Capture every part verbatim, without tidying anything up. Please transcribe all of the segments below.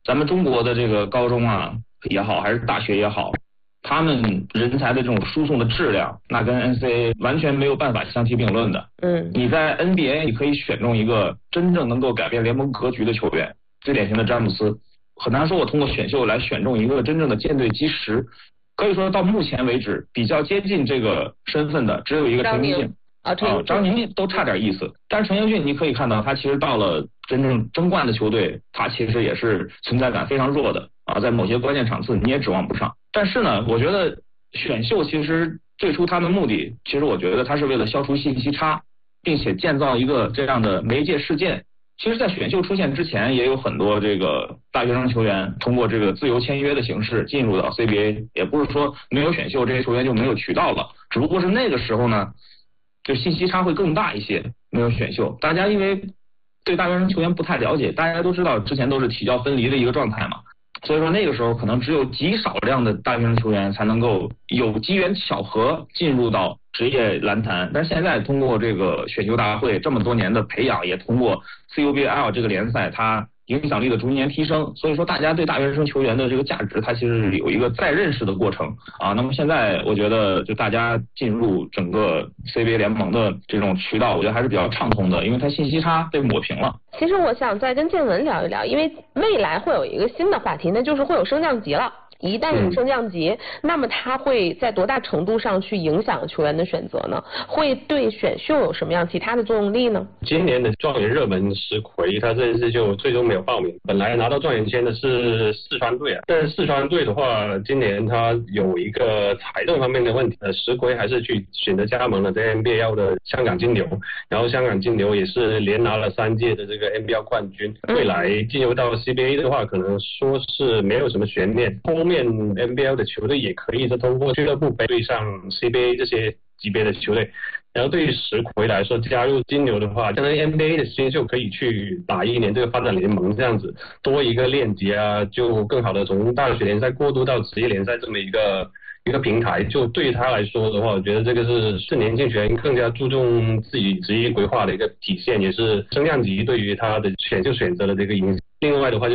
咱们中国的这个高中啊也好，还是大学也好，他们人才的这种输送的质量，那跟 N C A A 完全没有办法相提并论的。 嗯， 你在 N B A 你可以选中一个真正能够改变联盟格局的球员，最典型的詹姆斯，很难说我通过选秀来选中一个真正的舰队基石。可以说到目前为止，比较接近这个身份的只有一个陈英俊啊， 啊，张宁都差点意思。但是陈英俊你可以看到，他其实到了真正争冠的球队，他其实也是存在感非常弱的啊，在某些关键场次你也指望不上。但是呢，我觉得选秀其实最初它的目的，其实我觉得它是为了消除信息差，并且建造一个这样的媒介事件。其实，在选秀出现之前，也有很多这个大学生球员通过这个自由签约的形式进入到 C B A， 也不是说没有选秀这些球员就没有渠道了，只不过是那个时候呢，就信息差会更大一些。没有选秀，大家因为对大学生球员不太了解，大家都知道之前都是体教分离的一个状态嘛，所以说那个时候可能只有极少量的大学生球员才能够有机缘巧合进入到职业篮坛。但是现在通过这个选秀大会这么多年的培养，也通过 C U B L 这个联赛它影响力的逐年提升，所以说大家对大学生球员的这个价值它其实有一个再认识的过程啊。那么现在我觉得就大家进入整个 C B A 联盟的这种渠道，我觉得还是比较畅通的，因为它信息差被抹平了。 其实我想再跟建文聊一聊，因为未来会有一个新的话题，那就是会有升降级了。一旦有升降级，嗯、那么它会在多大程度上去影响球员的选择呢？会对选秀有什么样其他的作用力呢？ 今年的状元热门石奎，他这次就最终没有报名。本来拿到状元签的是四川队啊，但是四川队的话，今年他有一个财政方面的问题，呃，石奎还是去选择加盟了在 N B A L 的香港金牛，然后香港金牛也是连拿了三届的这个 N B A L 冠军，未来进入到 C B A 的话，可能说是没有什么悬念。后面 N B A L 的球队也可以是通过俱乐部杯对上 C B A 这些级别的球队，然后对于石奎来说，加入金牛的话，相当于 N B A 的新秀可以去打一年这个发展联盟，这样子多一个链接啊，就更好的从大学联赛过渡到职业联赛这么一个一个平台。就对于他来说的话，我觉得这个是是年轻球员更加注重自己职业规划的一个体现，也是升降级对于他的选秀选择的这个影响。另外的话就是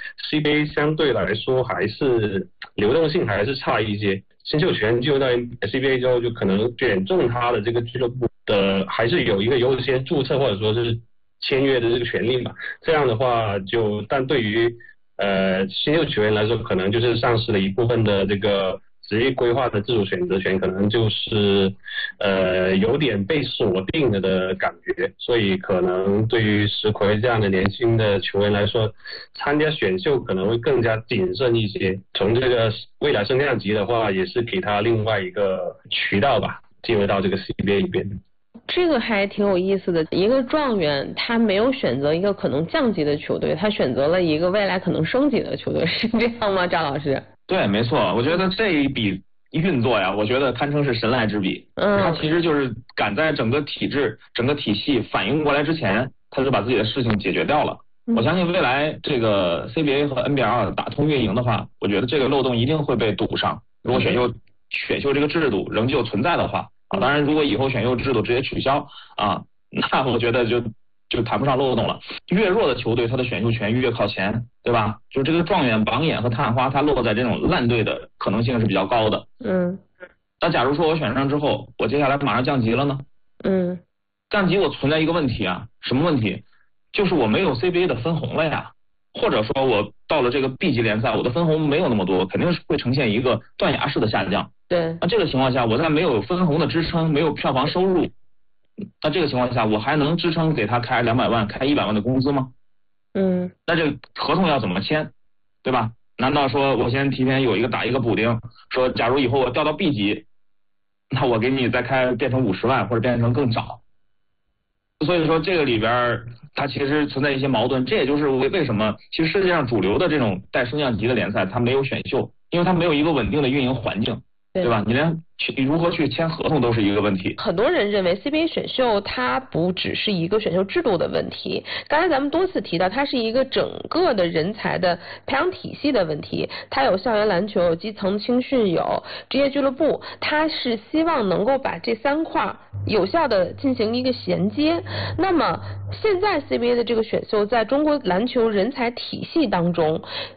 C B A 相对来说还是流动性还是差一些，新秀权就在 C B A 之后就可能选中他的这个俱乐部的还是有一个优先注册或者说是签约的这个权利嘛，这样的话就但对于呃新秀球员来说可能就是丧失了一部分的这个职业规划的自主选择权，可能就是呃有点被锁定了的感觉，所以可能对于石奎这样的年轻的球员来说，参加选秀可能会更加谨慎一些。从这个未来升降级的话，也是给他另外一个渠道吧，进入到这个 C B A 里边。 这个还挺有意思的，一个状元他没有选择一个可能降级的球队，他选择了一个未来可能升级的球队，是这样吗，张老师？ 对，没错，我觉得这一笔运作呀，我觉得堪称是神来之笔。嗯，他其实就是赶在整个体制、整个体系反应过来之前，他就把自己的事情解决掉了。嗯、我相信未来这个 C B A 和 N B L 打通运营的话，我觉得这个漏洞一定会被堵上。如果选秀、嗯、选秀这个制度仍旧存在的话，啊，当然如果以后选秀制度直接取消啊，那我觉得就。就谈不上漏洞了。越弱的球队，他的选秀权越靠前，对吧？就这个状元、榜眼和探花，他落在这种烂队的可能性是比较高的。 嗯。 那假如说我选上之后，我接下来马上降级了呢？ 嗯。 降级我存在一个问题啊，什么问题？就是我没有 C B A 的分红了呀，或者说我到了这个 B 级联赛，我的分红没有那么多，肯定是会呈现一个断崖式的下降。 对。 那这个情况下，我在没有分红的支撑，没有票房收入。那这个情况下，我还能支撑给他开两百万、开一百万的工资吗？ 嗯。 那这个合同要怎么签，对吧？难道说我先提前有一个打一个补丁，说假如以后我调到 B 级，那我给你再开变成五十万或者变成更少？所以说这个里边它其实存在一些矛盾，这也就是为为什么其实世界上主流的这种带升降级的联赛它没有选秀，因为它没有一个稳定的运营环境。对吧？你连去如何去签合同都是一个问题。 很多人认为 C B A 选秀它不只是一个选秀制度的问题，刚才咱们多次提到，它是一个整个的人才的培养体系的问题。它有校园篮球，有基层青训，有职业俱乐部，它是希望能够把这三块有效的进行一个衔接。那么现在 C B A 的这个选秀在中国篮球人才体系当中，